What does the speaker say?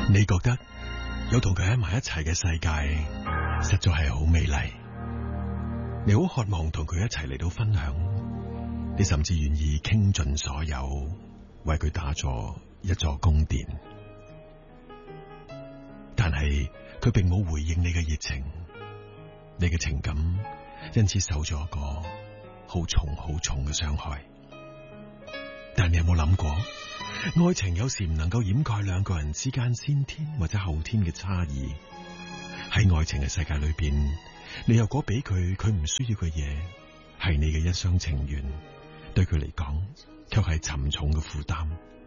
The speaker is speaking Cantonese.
你覺得有同佢喺埋一齊嘅世界實在係好美麗，你好渴望同佢一齊嚟到分享，你甚至願意傾盡所有，為佢打造一座宮殿。但係佢並冇回應你嘅熱情，你嘅情感因此受咗一個好重好重嘅傷害。但你有冇諗過，愛情有時唔能夠掩蓋兩個人之間先天或者後天嘅差異。喺愛情嘅世界裏邊，你若果俾佢唔需要嘅嘢，係你嘅一廂情願，對佢嚟講卻係沉重嘅負擔。